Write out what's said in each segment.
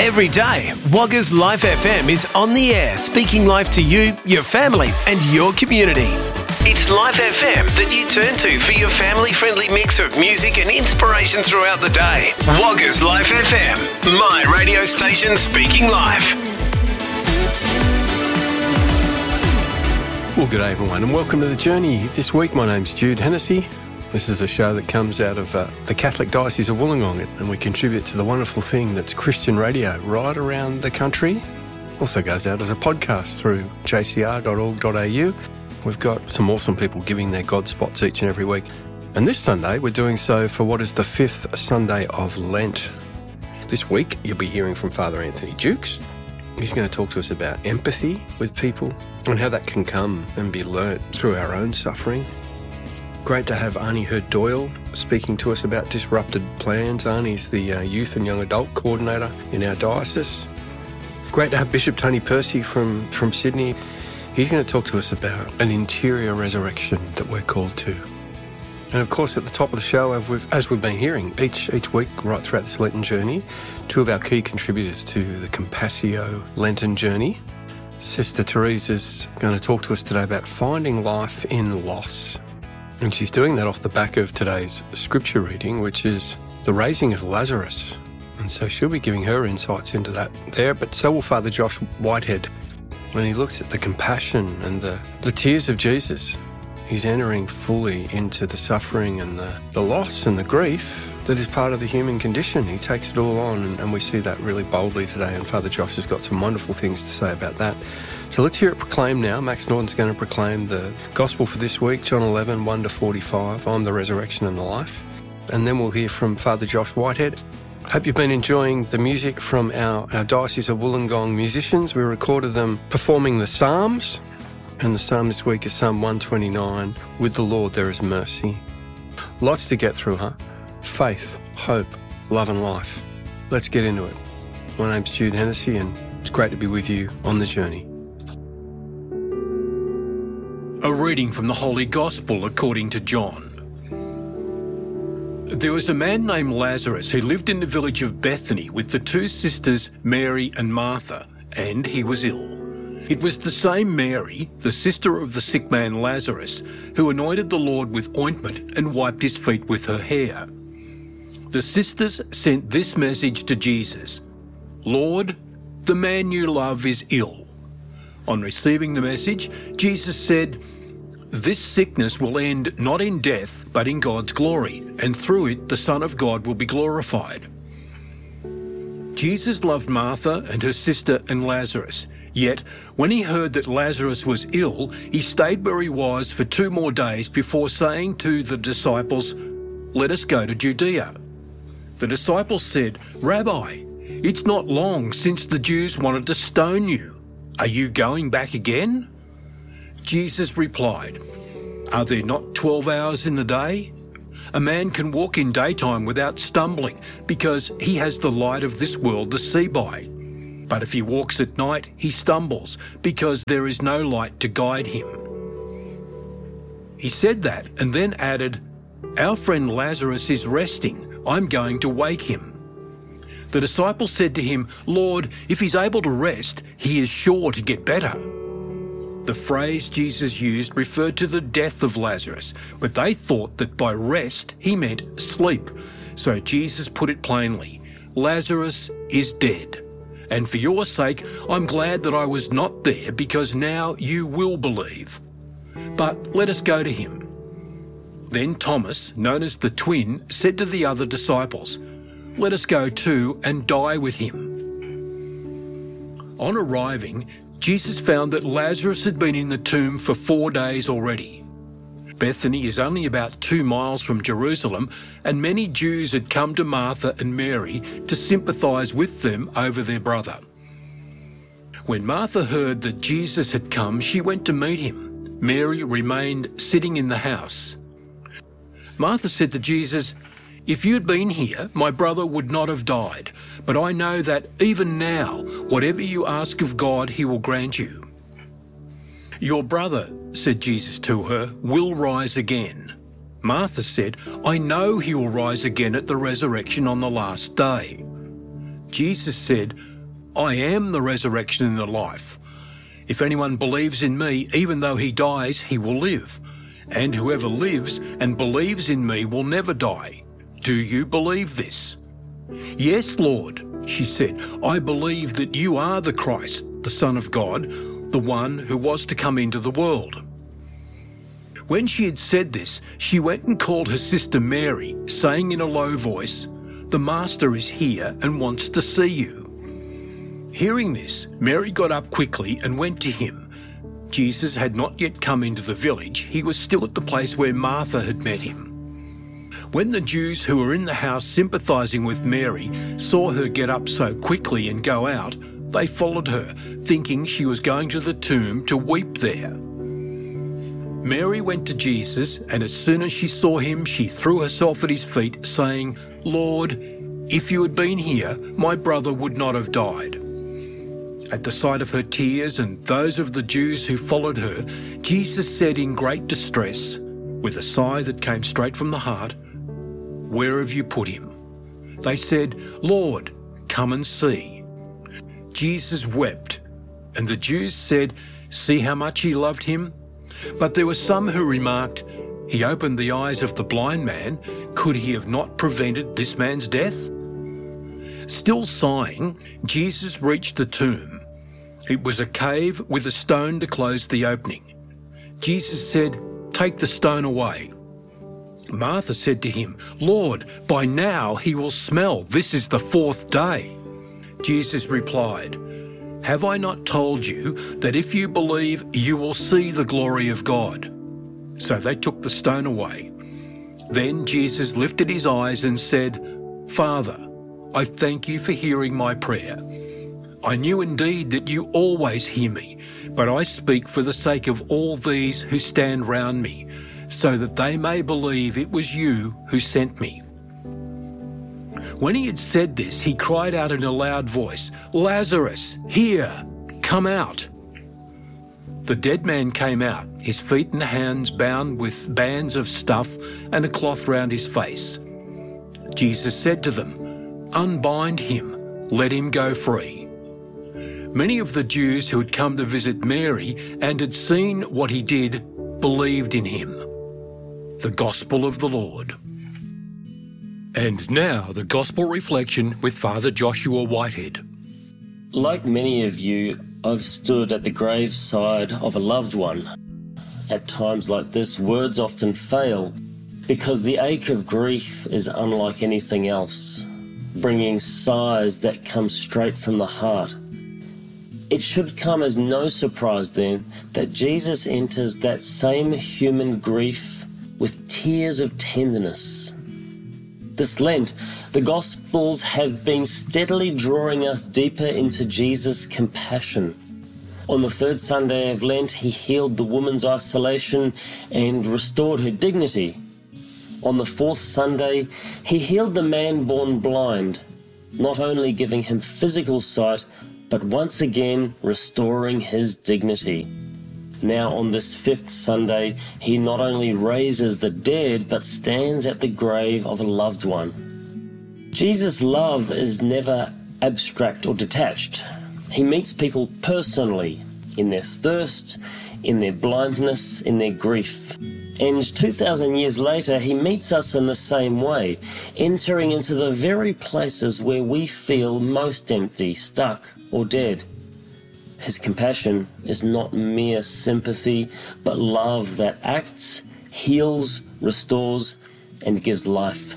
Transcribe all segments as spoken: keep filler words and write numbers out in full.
Every day, Wagga's Life F M is on the air, speaking life to you, your family and your community. It's Life F M that you turn to for your family-friendly mix of music and inspiration throughout the day. Wagga's Life F M, my radio station speaking life. Well, good day everyone and welcome to The Journey. This week my name's Jude Hennessy. This is a show that comes out of uh, the Catholic Diocese of Wollongong, and we contribute to the wonderful thing that's Christian radio right around the country. Also goes out as a podcast through j c r dot org dot a u. We've got some awesome people giving their God spots each and every week. And this Sunday we're doing so for what is the fifth Sunday of Lent. This week you'll be hearing from Father Anthony Jukes. He's going to talk to us about empathy with people and how that can come and be learnt through our own suffering. Great to have Arnie Hurd-Doyle speaking to us about disrupted plans. Arnie's the uh, Youth and Young Adult Coordinator in our diocese. Great to have Bishop Tony Percy from, from Sydney. He's going to talk to us about an interior resurrection that we're called to. And of course, at the top of the show, as we've, as we've been hearing each each week right throughout this Lenten journey, two of our key contributors to the Compassio Lenten journey. Sister Teresa's going to talk to us today about finding life in loss. And she's doing that off the back of today's scripture reading, which is the raising of Lazarus. And so she'll be giving her insights into that there, but so will Father Josh Whitehead. When he looks at the compassion and the, the tears of Jesus, he's entering fully into the suffering and the, the loss and the grief that is part of the human condition. He takes it all on, and, and we see that really boldly today, and Father Josh has got some wonderful things to say about that. So let's hear it proclaimed now. Max Norton's going to proclaim the Gospel for this week, John eleven, one to forty-five. I'm the resurrection and the life. And then we'll hear from Father Josh Whitehead. Hope you've been enjoying the music from our, our Diocese of Wollongong musicians. We recorded them performing the Psalms, and the Psalm this week is Psalm one twenty-nine, With the Lord there is mercy. Lots to get through, huh? Faith, hope, love and life. Let's get into it. My name's Jude Hennessy, and it's great to be with you on the journey. A reading from the Holy Gospel according to John. There was a man named Lazarus who lived in the village of Bethany with the two sisters Mary and Martha, and he was ill. It was the same Mary, the sister of the sick man Lazarus, who anointed the Lord with ointment and wiped his feet with her hair. The sisters sent this message to Jesus: "Lord, the man you love is ill." On receiving the message, Jesus said, "This sickness will end not in death, but in God's glory, and through it the Son of God will be glorified." Jesus loved Martha and her sister and Lazarus. Yet, when he heard that Lazarus was ill, he stayed where he was for two more days before saying to the disciples, "Let us go to Judea." The disciples said, "Rabbi, it's not long since the Jews wanted to stone you. Are you going back again?" Jesus replied, "Are there not twelve hours in the day? A man can walk in daytime without stumbling, because he has the light of this world to see by. But if he walks at night, he stumbles, because there is no light to guide him." He said that and then added, "Our friend Lazarus is resting. I'm going to wake him." The disciples said to him, "Lord, if he's able to rest, he is sure to get better." The phrase Jesus used referred to the death of Lazarus, but they thought that by rest he meant sleep. So Jesus put it plainly, "Lazarus is dead. And for your sake, I'm glad that I was not there, because now you will believe. But let us go to him." Then Thomas, known as the twin, said to the other disciples, "Let us go too and die with him." On arriving, Jesus found that Lazarus had been in the tomb for four days already. Bethany is only about two miles from Jerusalem, and many Jews had come to Martha and Mary to sympathise with them over their brother. When Martha heard that Jesus had come, she went to meet him. Mary remained sitting in the house. Martha said to Jesus, "If you'd been here, my brother would not have died. But I know that even now, whatever you ask of God, he will grant you." "Your brother," said Jesus to her, "will rise again." Martha said, "I know he will rise again at the resurrection on the last day." Jesus said, I am the resurrection and the life. If anyone believes in me, even though he dies, he will live. And whoever lives and believes in me will never die. Do you believe this?" "Yes, Lord," she said. "I believe that you are the Christ, the Son of God, the one who was to come into the world." When she had said this, she went and called her sister Mary, saying in a low voice, "The Master is here and wants to see you." Hearing this, Mary got up quickly and went to him. Jesus had not yet come into the village. He was still at the place where Martha had met him. When the Jews who were in the house sympathising with Mary saw her get up so quickly and go out, they followed her, thinking she was going to the tomb to weep there. Mary went to Jesus, and as soon as she saw him, she threw herself at his feet, saying, "Lord, if you had been here, my brother would not have died." At the sight of her tears and those of the Jews who followed her, Jesus said in great distress, with a sigh that came straight from the heart, "Where have you put him?" They said, "Lord, come and see." Jesus wept, and the Jews said, "See how much he loved him?" But there were some who remarked, "He opened the eyes of the blind man. Could he have not prevented this man's death?" Still sighing, Jesus reached the tomb. It was a cave with a stone to close the opening. Jesus said, "Take the stone away." Martha said to him, "Lord, by now he will smell. This is the fourth day." Jesus replied, "Have I not told you that if you believe, you will see the glory of God?" So they took the stone away. Then Jesus lifted his eyes and said, "Father, I thank you for hearing my prayer. I knew indeed that you always hear me, but I speak for the sake of all these who stand round me, so that they may believe it was you who sent me." When he had said this, he cried out in a loud voice, "Lazarus, here, come out." The dead man came out, his feet and hands bound with bands of stuff and a cloth round his face. Jesus said to them, "Unbind him, let him go free." Many of the Jews who had come to visit Mary and had seen what he did believed in him. The Gospel of the Lord. And now the Gospel reflection with Father Joshua Whitehead. Like many of you, I've stood at the graveside of a loved one. At times like this, words often fail because the ache of grief is unlike anything else, bringing sighs that come straight from the heart. It should come as no surprise then that Jesus enters that same human grief with tears of tenderness. This Lent, the Gospels have been steadily drawing us deeper into Jesus' compassion. On the third Sunday of Lent, he healed the woman's isolation and restored her dignity. On the fourth Sunday, he healed the man born blind, not only giving him physical sight, but once again restoring his dignity. Now on this fifth Sunday, he not only raises the dead, but stands at the grave of a loved one. Jesus' love is never abstract or detached. He meets people personally, in their thirst, in their blindness, in their grief. And two thousand years later, he meets us in the same way, entering into the very places where we feel most empty, stuck, or dead. His compassion is not mere sympathy, but love that acts, heals, restores, and gives life.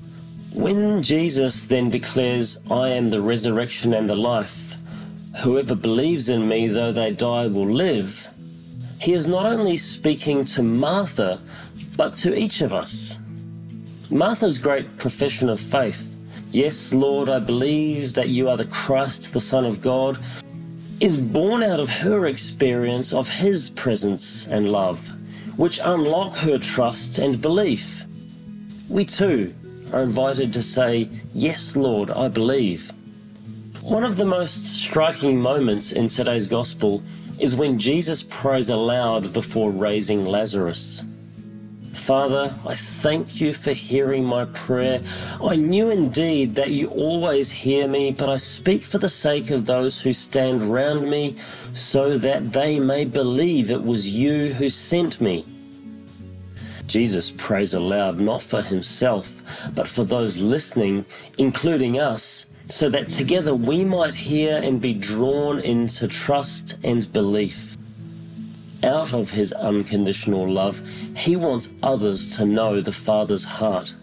When Jesus then declares, "I am the resurrection and the life, whoever believes in me, though they die, will live," he is not only speaking to Martha, but to each of us. Martha's great profession of faith, "Yes, Lord, I believe that you are the Christ, the Son of God," is born out of her experience of his presence and love, which unlock her trust and belief. We too are invited to say, "Yes, Lord, I believe." One of the most striking moments in today's Gospel is when Jesus prays aloud before raising Lazarus. Father, I thank you for hearing my prayer. I knew indeed that you always hear me, but I speak for the sake of those who stand round me, so that they may believe it was you who sent me. Jesus prays aloud not for himself, but for those listening, including us, so that together we might hear and be drawn into trust and belief. Out of his unconditional love, he wants others to know the Father's heart.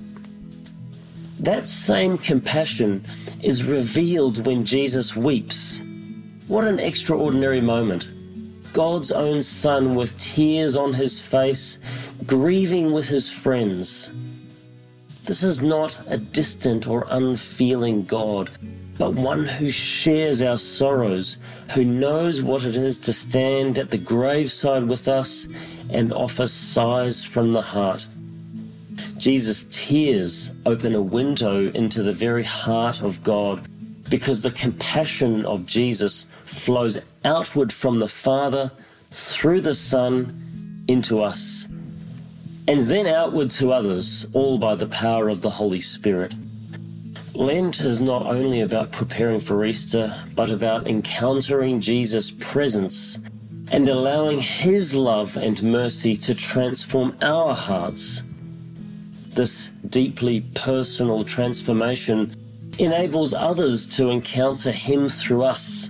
That same compassion is revealed when Jesus weeps. What an extraordinary moment. God's own Son with tears on his face, grieving with his friends. This is not a distant or unfeeling God, but one who shares our sorrows, who knows what it is to stand at the graveside with us and offer sighs from the heart. Jesus' tears open a window into the very heart of God, because the compassion of Jesus flows outward from the Father, through the Son, into us, and then outward to others, all by the power of the Holy Spirit. Lent is not only about preparing for Easter, but about encountering Jesus' presence and allowing his love and mercy to transform our hearts. This deeply personal transformation enables others to encounter him through us.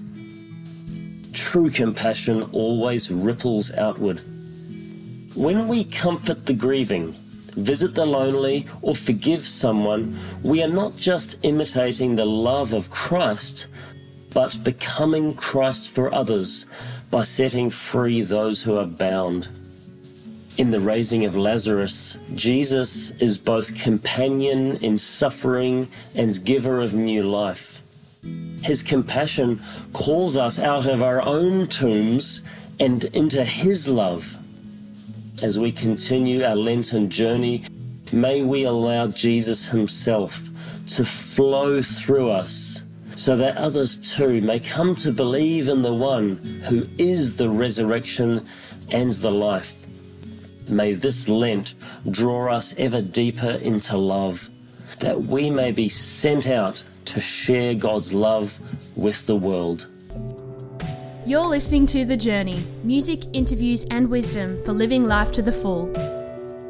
True compassion always ripples outward. When we comfort the grieving, visit the lonely, or forgive someone, we are not just imitating the love of Christ, but becoming Christ for others by setting free those who are bound. In the raising of Lazarus, Jesus is both companion in suffering and giver of new life. His compassion calls us out of our own tombs and into his love. As we continue our Lenten journey, may we allow Jesus himself to flow through us, so that others too may come to believe in the one who is the resurrection and the life. May this Lent draw us ever deeper into love, that we may be sent out to share God's love with the world. You're listening to The Journey, music, interviews and wisdom for living life to the full.